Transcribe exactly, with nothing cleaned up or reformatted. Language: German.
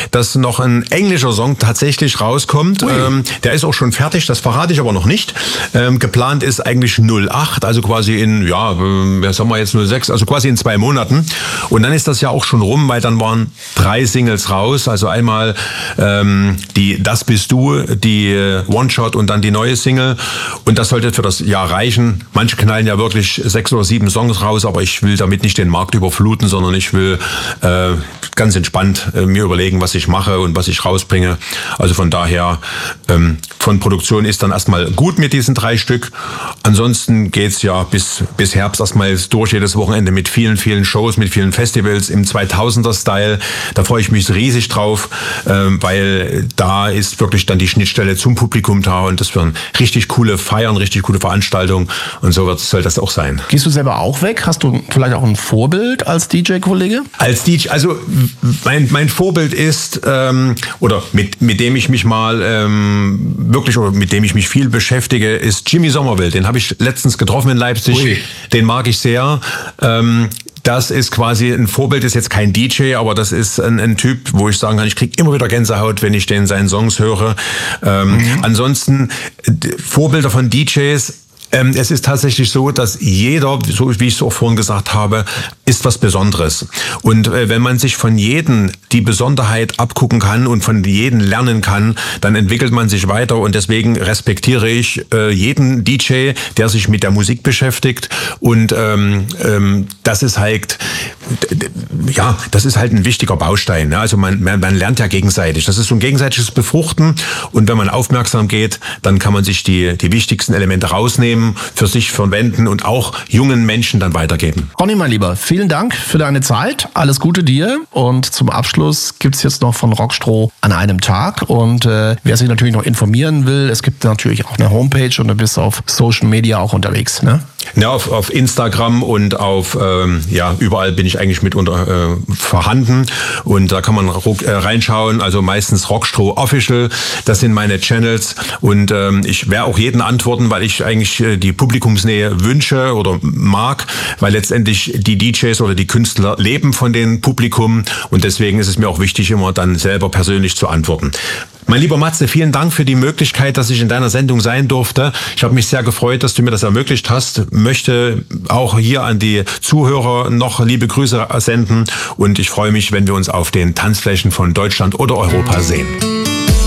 dass noch ein englischer Song tatsächlich rauskommt. Ähm, der ist auch schon fertig, das verrate ich aber noch nicht. Ähm, geplant ist eigentlich null acht, also quasi in, ja, was sagen wir jetzt null sechs, also quasi in zwei Monaten. Und dann ist das ja auch schon rum, weil dann waren drei Singles raus. Also einmal ähm, die Das bist du, die äh, One-Shot und dann die neue Single. Und das sollte für das Jahr reichen. Manche knallen ja wirklich sechs oder sieben Songs raus, aber ich will damit nicht den Markt überfluten, sondern ich will äh, ganz entspannt äh, mir überlegen, was ich mache und was ich rausbringe. Also von daher, ähm, von Produktion ist dann erstmal gut mit diesen drei Stück. Ansonsten geht's ja bis bis Herbst erstmal durch, jedes Wochenende mit vielen, vielen Shows, mit vielen Festivals im zweitausender-Style. Da freue ich mich riesig drauf, ähm, weil da ist wirklich dann die Schnittstelle zum Publikum da und das werden richtig coole Feiern, richtig coole Veranstaltungen und so wird, soll das auch sein. Gehst du selber auch weg? Hast du vielleicht auch ein Vorbild als D J-Kollege? Als D J, also mein, mein Vorbild ist, ähm, oder mit, mit dem ich mich mal ähm, wirklich, oder mit dem ich mich viel beschäftige, ist Jimmy Somerville. Den habe ich letztens getroffen in Leipzig. Ui. Den mag ich sehr. Ähm, Das ist quasi ein Vorbild, ist jetzt kein D J, aber das ist ein, ein Typ, wo ich sagen kann, ich kriege immer wieder Gänsehaut, wenn ich den seinen Songs höre. Ähm, mhm. Ansonsten Vorbilder von D Js. Ähm, es ist tatsächlich so, dass jeder, so wie ich es auch vorhin gesagt habe, ist was Besonderes. Und äh, wenn man sich von jedem die Besonderheit abgucken kann und von jedem lernen kann, dann entwickelt man sich weiter. Und deswegen respektiere ich äh, jeden D J, der sich mit der Musik beschäftigt. Und ähm, ähm, das ist halt, ja, das ist halt ein wichtiger Baustein. Ne? Also man, man, man lernt ja gegenseitig. Das ist so ein gegenseitiges Befruchten. Und wenn man aufmerksam geht, dann kann man sich die, die wichtigsten Elemente rausnehmen, für sich verwenden und auch jungen Menschen dann weitergeben. Ronny, mein Lieber, vielen Dank für deine Zeit. Alles Gute dir. Und zum Abschluss gibt's jetzt noch von Rockstroh an einem Tag. Und äh, wer sich natürlich noch informieren will, es gibt natürlich auch eine Homepage und du bist auf Social Media auch unterwegs, ne? Ja, auf, auf Instagram und auf, ähm, ja, überall bin ich eigentlich mit unter, äh, vorhanden. Und da kann man ruck, äh, reinschauen. Also meistens Rockstroh Official. Das sind meine Channels. Und ähm, ich werde auch jeden antworten, weil ich eigentlich äh, die Publikumsnähe wünsche oder mag. Weil letztendlich die D Js oder die Künstler leben von dem Publikum. Und deswegen ist es mir auch wichtig, immer dann selber persönlich zu antworten. Mein lieber Matze, vielen Dank für die Möglichkeit, dass ich in deiner Sendung sein durfte. Ich habe mich sehr gefreut, dass du mir das ermöglicht hast. Möchte auch hier an die Zuhörer noch liebe Grüße senden. Und ich freue mich, wenn wir uns auf den Tanzflächen von Deutschland oder Europa sehen.